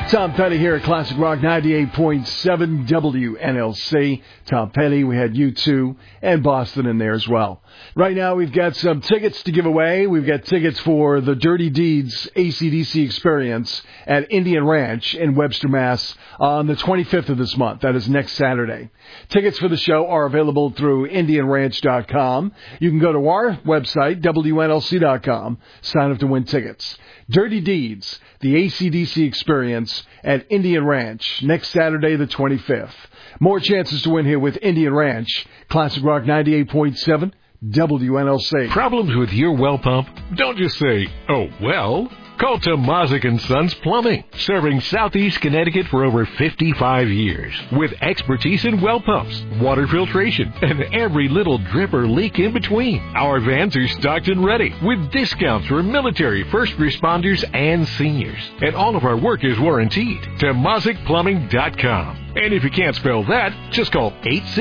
Tom Petty here at Classic Rock 98.7 WNLC. Tom Petty, we had U2 and Boston in there as well. Right now we've got some tickets to give away. We've got tickets for the Dirty Deeds AC/DC experience at Indian Ranch in Webster, Mass. on the 25th of this month. That is next Saturday. Tickets for the show are available through IndianRanch.com. You can go to our website, WNLC.com, sign up to win tickets. Dirty Deeds, the AC/DC experience at Indian Ranch, next Saturday the 25th. More chances to win here with Indian Ranch. Classic Rock 98.7 WNLC. Problems with your well pump? Don't just say, oh, well. Call Tomazic & Sons Plumbing, serving Southeast Connecticut for over 55 years. With expertise in well pumps, water filtration, and every little drip or leak in between. Our vans are stocked and ready, with discounts for military, first responders, and seniors. And all of our work is warranted. TomazicPlumbing.com. And if you can't spell that, just call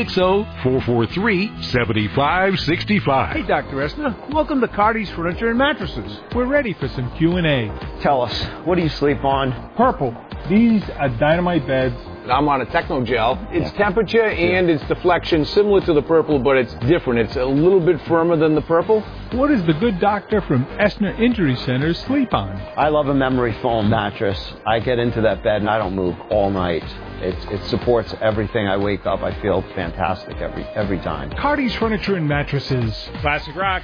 860-443-7565. Hey, Dr. Esner. Welcome to Cardi's Furniture and Mattresses. We're ready for some Q&A. Tell us, what do you sleep on? Purple. These are dynamite beds. I'm on a Technogel. It's temperature and its deflection similar to the Purple, but it's different. It's a little bit firmer than the Purple. What does the good doctor from Esner Injury Center sleep on? I love a memory foam mattress. I get into that bed and I don't move all night. It supports everything. I wake up, I feel fantastic every time. Cardi's Furniture and Mattresses. Classic Rock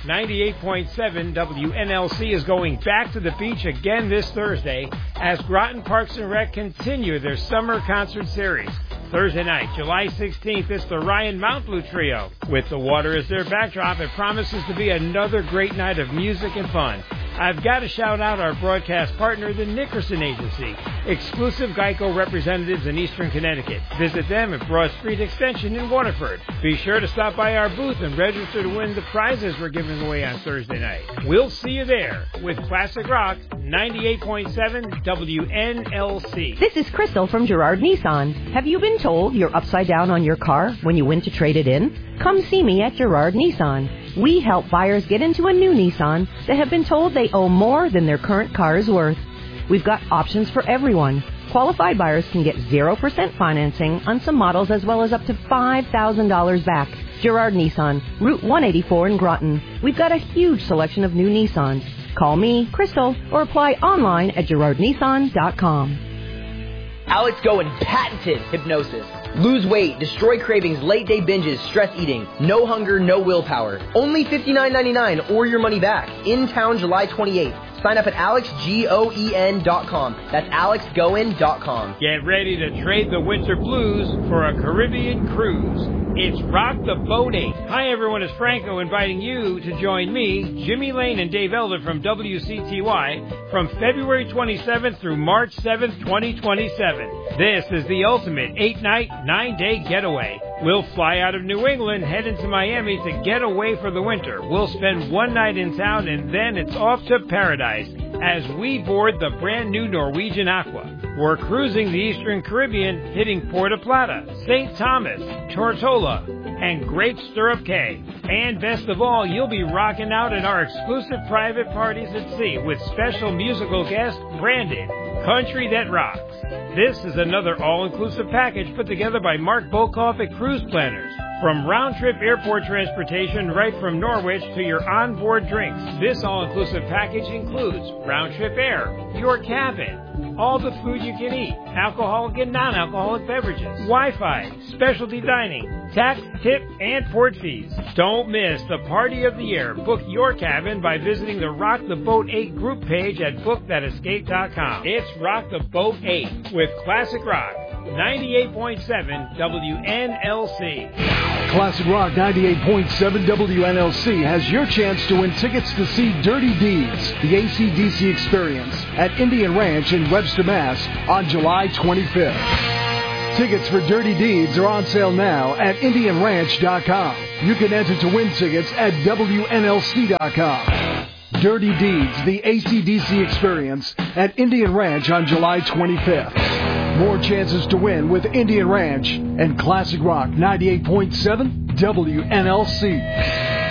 98.7 WNLC is going back to the beach again this Thursday as Groton Parks and Rec continue their summer concert series. Thursday night, July 16th, it's the Ryan Mount Blue Trio. With the water as their backdrop, it promises to be another great night of music and fun. I've got to shout out our broadcast partner, the Nickerson Agency, exclusive Geico representatives in Eastern Connecticut. Visit them at Broad Street Extension in Waterford. Be sure to stop by our booth and register to win the prizes we're giving away on Thursday night. We'll see you there with Classic Rock 98.7 WNLC. This is Crystal from Girard Nissan. Have you been told you're upside down on your car when you went to trade it in? Come see me at Girard Nissan. We help buyers get into a new Nissan that have been told they owe more than their current car is worth. We've got options for everyone. Qualified buyers can get 0% financing on some models as well as up to $5,000 back. Girard Nissan, Route 184 in Groton. We've got a huge selection of new Nissans. Call me, Crystal, or apply online at GirardNissan.com. Alex Goen patented hypnosis. Lose weight, destroy cravings, late day binges, stress eating. No hunger, no willpower. Only $59.99 or your money back. In town July 28th. Sign up at AlexGoen.com. That's AlexGoen.com. Get ready to trade the winter blues for a Caribbean cruise. It's Rock the Boat 8. Hi everyone, it's Franco inviting you to join me, Jimmy Lane and Dave Elder from WCTY from February 27th through March 7th, 2027. This is the ultimate 8-night, 9-day getaway. We'll fly out of New England, head into Miami to get away for the winter. We'll spend one night in town and then it's off to paradise as we board the brand new Norwegian Aqua. We're cruising the Eastern Caribbean, hitting Puerto Plata, St. Thomas, Tortola, and Great Stirrup Cay. And best of all, you'll be rocking out at our exclusive private parties at sea with special musical guest, Brandon, Country That Rocks. This is another all-inclusive package put together by Mark Bokoff at Cruise Planners. From round-trip airport transportation right from Norwich to your onboard drinks, this all-inclusive package includes round-trip air, your cabin, all the food you can eat, alcoholic and non-alcoholic beverages, Wi-Fi, specialty dining, tax, tip, and port fees. Don't miss the party of the year. Book your cabin by visiting the Rock the Boat 8 group page at bookthanescape.com. It's Rock the Boat 8 with Classic Rock 98.7 WNLC. Classic Rock 98.7 WNLC has your chance to win tickets to see Dirty Deeds, the AC/DC experience, at Indian Ranch in Webster, Mass. on July 25th. Tickets for Dirty Deeds are on sale now at IndianRanch.com. You can enter to win tickets at WNLC.com. Dirty Deeds, the AC/DC experience at Indian Ranch on July 25th. More chances to win with Indian Ranch and Classic Rock 98.7 WNLC.